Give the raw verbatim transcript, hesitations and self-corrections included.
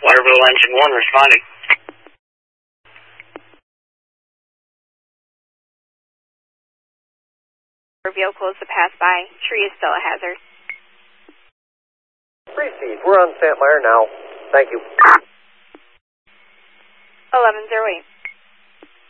Waterville Engine one responding. Vehicles to pass by. Tree is still a hazard. Receive. We're on Saint Meyer now. Thank you. eleven oh eight.